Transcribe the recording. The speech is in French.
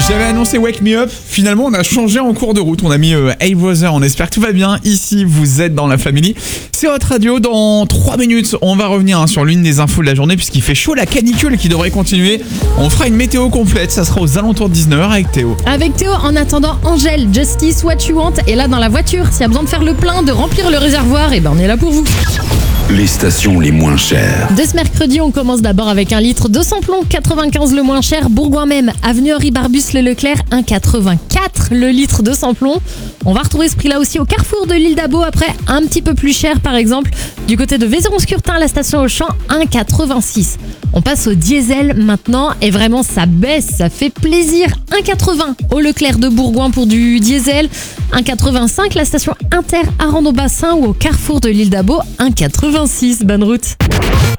J'avais annoncé Wake Me Up, finalement on a changé en cours de route, on a mis Hey Brother, on espère que tout va bien, ici vous êtes dans la famille. C'est Hot Radio, dans 3 minutes on va revenir sur l'une des infos de la journée puisqu'il fait chaud, la canicule qui devrait continuer. On fera une météo complète, ça sera aux alentours de 19h avec Théo. Avec Théo, en attendant Angèle, Justice, What You Want, et là dans la voiture, s'il y a besoin de faire le plein, de remplir le réservoir, et ben on est là pour vous. Les stations les moins chères. Dès ce mercredi, on commence d'abord avec 1 litre de samplon, 95 le moins cher, Bourgoin même, avenue Henri Barbus Le Leclerc, 1,84 le litre de samplon. On va retrouver ce prix-là aussi au carrefour de l'île d'Abo, après un petit peu plus cher par exemple, du côté de Vézeron-Scurtin à la station Auchan, 1,86. On passe au diesel maintenant et vraiment ça baisse, ça fait plaisir. 1,80 au Leclerc de Bourgoin pour du diesel, 1,85 la station Inter à Rando-Bassin ou au carrefour de l'île d'Abo, 1,86. Bonne route.